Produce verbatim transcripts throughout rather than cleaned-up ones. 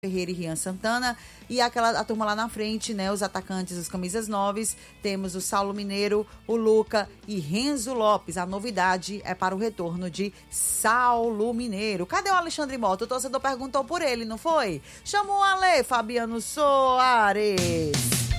Ferreira e Rian Santana, e aquela a turma lá na frente, né, os atacantes, os camisas nove, temos o Saulo Mineiro, o Luca e Renzo Lopes. A novidade é para o retorno de Saulo Mineiro. Cadê o Alexandre Mota? O torcedor perguntou por ele, não foi? Chamou o Ale, Fabiano Soares.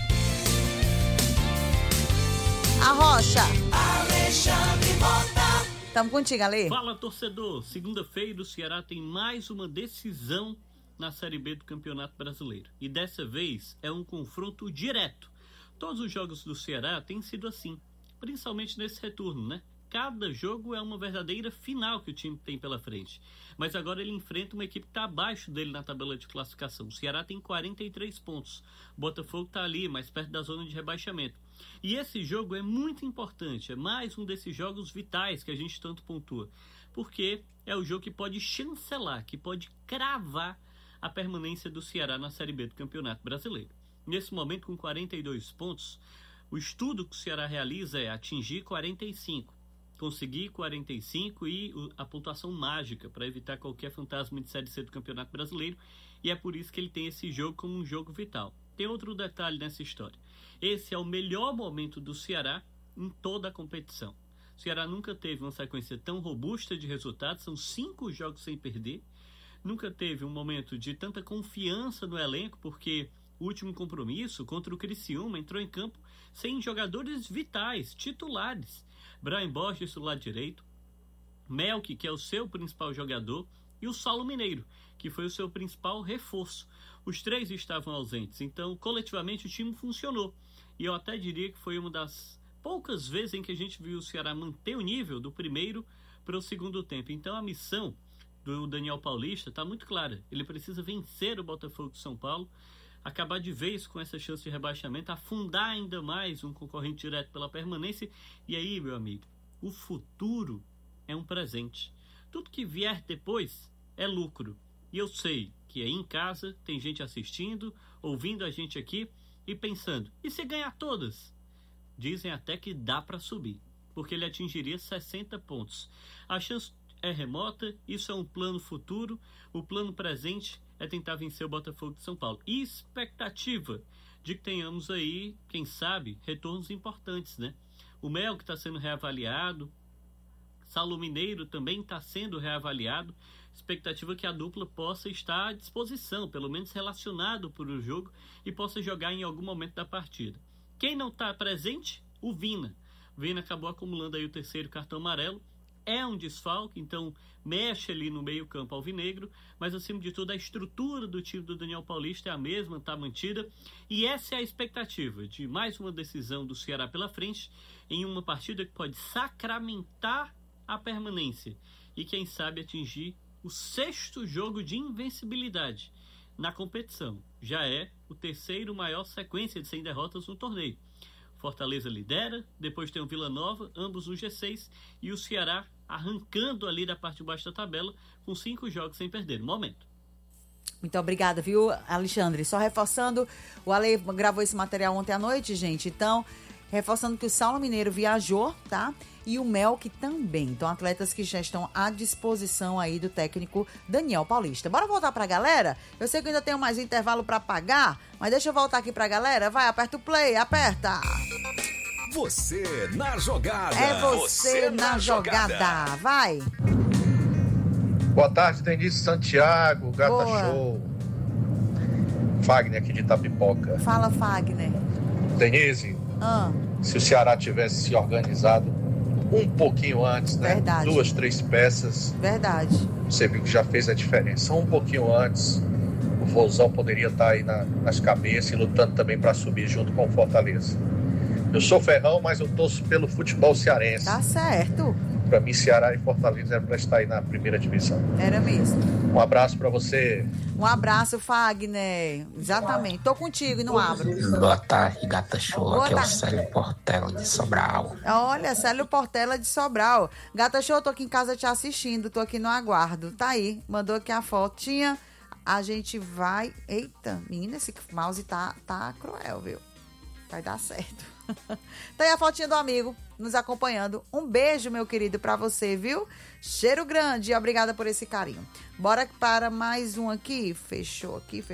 A Rocha. Alexandre Mota. Tamo contigo, Ale. Fala, torcedor. Segunda-feira o Ceará tem mais uma decisão na Série B do Campeonato Brasileiro. E dessa vez é um confronto direto. Todos os jogos do Ceará têm sido assim, principalmente nesse retorno, né? Cada jogo é uma verdadeira final que o time tem pela frente. Mas agora ele enfrenta uma equipe que está abaixo dele na tabela de classificação. O Ceará tem quarenta e três pontos. O Botafogo está ali, mais perto da zona de rebaixamento. E esse jogo é muito importante. É mais um desses jogos vitais que a gente tanto pontua. Porque é o jogo que pode chancelar, que pode cravar a permanência do Ceará na Série B do Campeonato Brasileiro. Nesse momento, com quarenta e dois pontos, o estudo que o Ceará realiza é atingir quarenta e cinco. Conseguir quarenta e cinco e a pontuação mágica para evitar qualquer fantasma de Série C do Campeonato Brasileiro. E é por isso que ele tem esse jogo como um jogo vital. Tem outro detalhe nessa história. Esse é o melhor momento do Ceará em toda a competição. O Ceará nunca teve uma sequência tão robusta de resultados. São cinco jogos sem perder. Nunca teve um momento de tanta confiança no elenco, porque o último compromisso contra o Criciúma entrou em campo sem jogadores vitais, titulares. Brian Borges do lado direito, Melk, que é o seu principal jogador, e o Saulo Mineiro, que foi o seu principal reforço. Os três estavam ausentes, então coletivamente o time funcionou. E eu até diria que foi uma das poucas vezes em que a gente viu o Ceará manter o nível do primeiro para o segundo tempo. Então a missão do Daniel Paulista está muito clara. Ele precisa vencer o Botafogo de São Paulo, acabar de vez com essa chance de rebaixamento, afundar ainda mais um concorrente direto pela permanência. E aí, meu amigo, o futuro é um presente. Tudo que vier depois é lucro. E eu sei que aí em casa tem gente assistindo, ouvindo a gente aqui e pensando, e se ganhar todas? Dizem até que dá para subir, porque ele atingiria sessenta pontos. A chance é remota, isso é um plano futuro. O plano presente é tentar vencer o Botafogo de São Paulo. E expectativa de que tenhamos aí, quem sabe, retornos importantes, né? O Mel, que está sendo reavaliado, Saulo Mineiro também está sendo reavaliado. Expectativa que a dupla possa estar à disposição, pelo menos relacionado por o jogo, e possa jogar em algum momento da partida. Quem não está presente? O Vina. O Vina acabou acumulando aí o terceiro cartão amarelo. É um desfalque, então mexe ali no meio campo alvinegro, mas acima de tudo a estrutura do time do Daniel Paulista é a mesma, está mantida, e essa é a expectativa de mais uma decisão do Ceará pela frente, em uma partida que pode sacramentar a permanência e quem sabe atingir o sexto jogo de invencibilidade na competição. Já é o terceiro maior sequência de cem derrotas no torneio. Fortaleza lidera, depois tem o Vila Nova, ambos no G seis, e o Ceará arrancando ali da parte de baixo da tabela com cinco jogos sem perder no momento. Muito obrigada, viu, Alexandre? Só reforçando, o Ale gravou esse material ontem à noite, gente, então, reforçando que o Saulo Mineiro viajou, tá? E o Melk também. Então, atletas que já estão à disposição aí do técnico Daniel Paulista. Bora voltar pra galera? Eu sei que ainda tenho mais intervalo pra pagar, mas deixa eu voltar aqui pra galera. Vai, aperta o play, aperta. Você na jogada. É você, você na, na jogada. jogada. Vai. Boa tarde, Denise Santiago, Gata Boa. Show. Fagner aqui de Itapipoca. Fala, Fagner. Denise, ah. se o Ceará tivesse se organizado um pouquinho antes, né? Verdade. Duas, três peças. Verdade. Você viu que já fez a diferença. Um pouquinho antes, o Vozão poderia estar aí na, nas cabeças e lutando também para subir junto com o Fortaleza. Eu sou ferrão, mas eu torço pelo futebol cearense. Tá certo. Para mim, Ceará e Fortaleza era para estar aí na primeira divisão. Era mesmo. Um abraço para você. Um abraço, Fagner. Exatamente. Tô contigo e não abro. Boa tarde, Gata Show. Boa aqui tarde. é o Célio Portela de Sobral. Olha, Célio Portela de Sobral. Gata Show, tô aqui em casa te assistindo. Tô aqui no aguardo. Tá aí. Mandou aqui a fotinha. A gente vai... Eita, menina, esse mouse tá, tá cruel, viu? Vai dar certo. Tá aí a fotinha do amigo nos acompanhando. Um beijo, meu querido, pra você, viu? Cheiro grande e obrigada por esse carinho. Bora para mais um aqui. Fechou aqui, fechou.